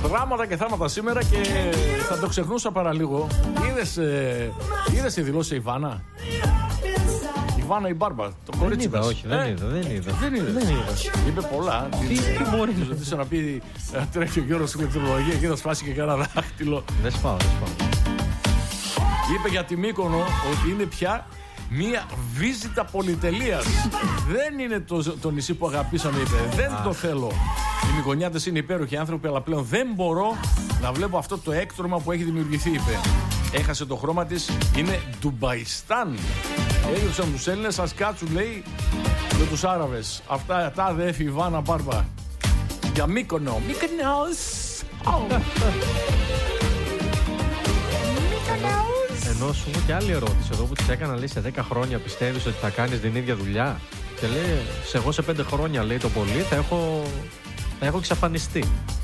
Δράματα και θάματα σήμερα και θα το ξεχνούσα παραλίγο. Είδες τη δηλώση η Ιβάνα? Ιβάνα η Μπάρμπα, το κορίτσι μας. Όχι, δεν είδα. Είπε πολλά. Τι μπορεί να ζητήσω να πει τρέχει ο Γιώργος στην ηλεκτρολογία και θα σπάσει και κανένα δάχτυλο. Δεν σπάω. Είπε για τη Μύκονο ότι είναι πια μία βίζιτα πολυτελείας. Δεν είναι το νησί που αγαπήσαμε, είπε. Δεν το θέλω. Οι Μυκονιάτες είναι υπέροχοι άνθρωποι, αλλά πλέον δεν μπορώ να βλέπω αυτό το έκτρωμα που έχει δημιουργηθεί, είπε. Έχασε το χρώμα της, είναι Ντουμπαϊστάν. Έγραψαν τους Έλληνες, ας κάτσουν, λέει, με τους Άραβες. Αυτά τα αδέφη Ιβάνα Μπάρμπα. Για Μύκονο. Μύκονος. Ενώ σου έχω και άλλη ερώτηση εδώ που της έκανα, λέει, σε 10 χρόνια πιστεύεις ότι θα κάνεις την ίδια δουλειά? Και λέει, εγώ σε 5 χρόνια, λέει, το πολύ θα έχω εξαφανιστεί.